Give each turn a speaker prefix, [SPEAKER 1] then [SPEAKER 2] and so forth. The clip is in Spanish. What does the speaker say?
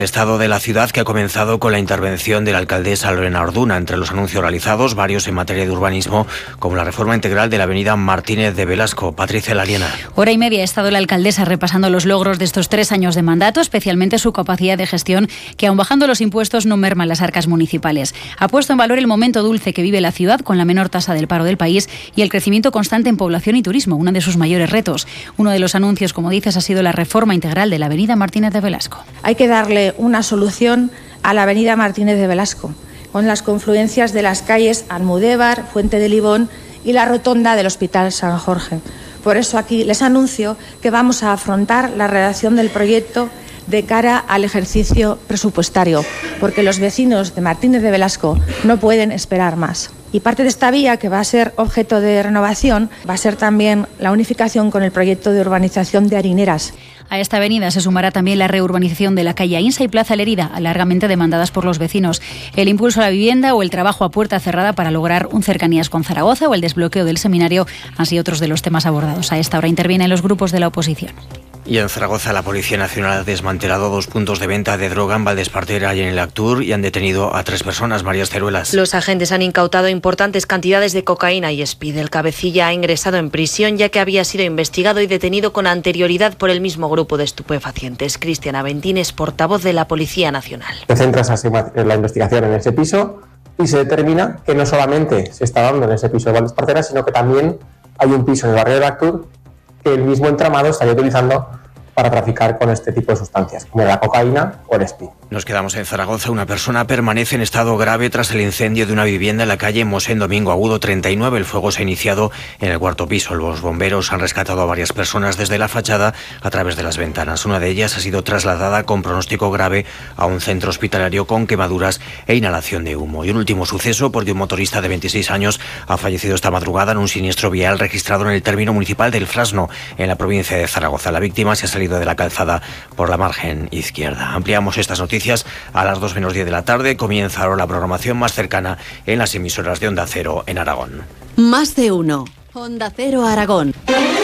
[SPEAKER 1] Estado de la ciudad, que ha comenzado con la intervención de la alcaldesa Lorena Orduna. Entre los anuncios realizados, varios en materia de urbanismo, como la reforma integral de la avenida Martínez de Velasco. Patricia Lariana.
[SPEAKER 2] Hora y media ha estado la alcaldesa repasando los logros de estos 3 años de mandato, especialmente su capacidad de gestión, que aun bajando los impuestos no merman las arcas municipales. Ha puesto en valor el momento dulce que vive la ciudad, con la menor tasa del paro del país y el crecimiento constante en población y turismo, uno de sus mayores retos. Uno de los anuncios, como dices, ha sido la reforma integral de la avenida Martínez de Velasco.
[SPEAKER 3] Hay que darle una solución a la avenida Martínez de Velasco, con las confluencias de las calles Almudévar, Fuente de Libón y la rotonda del Hospital San Jorge. Por eso aquí les anuncio que vamos a afrontar la redacción del proyecto de cara al ejercicio presupuestario, porque los vecinos de Martínez de Velasco no pueden esperar más. Y parte de esta vía, que va a ser objeto de renovación, va a ser también la unificación con el proyecto de urbanización de Harineras.
[SPEAKER 2] A esta avenida se sumará también la reurbanización de la calle Ainsa y Plaza Lerida, largamente demandadas por los vecinos, el impulso a la vivienda o el trabajo a puerta cerrada para lograr un cercanías con Zaragoza o el desbloqueo del seminario han sido otros de los temas abordados. A esta hora intervienen los grupos de la oposición.
[SPEAKER 1] Y en Zaragoza, la Policía Nacional ha desmantelado 2 puntos de venta de droga en Valdespartera y en el Actur y han detenido a 3 personas. María Ceruelas.
[SPEAKER 4] Los agentes han incautado importantes cantidades de cocaína y speed. El cabecilla ha ingresado en prisión, ya que había sido investigado y detenido con anterioridad por el mismo grupo de estupefacientes. Cristian Aventín es portavoz de la Policía Nacional.
[SPEAKER 5] Se centra la investigación en ese piso y se determina que no solamente se está dando en ese piso de Valdespartera, sino que también hay un piso en el barrio del Actur que el mismo entramado estaría utilizando para traficar con este tipo de sustancias, como la cocaína o el speed.
[SPEAKER 1] Nos quedamos en Zaragoza. Una persona permanece en estado grave tras el incendio de una vivienda en la calle Mosén Domingo Agudo 39. El fuego se ha iniciado en el 4º piso. Los bomberos han rescatado a varias personas desde la fachada a través de las ventanas. Una de ellas ha sido trasladada con pronóstico grave a un centro hospitalario con quemaduras e inhalación de humo. Y un último suceso, porque un motorista de 26 años ha fallecido esta madrugada en un siniestro vial registrado en el término municipal del Frasno, en la provincia de Zaragoza. La víctima se ha salido de la calzada por la margen izquierda. Ampliamos estas noticias a las 2:10 de la tarde. Comienza ahora la programación más cercana en las emisoras de Onda Cero en Aragón.
[SPEAKER 6] Más de uno. Onda Cero Aragón.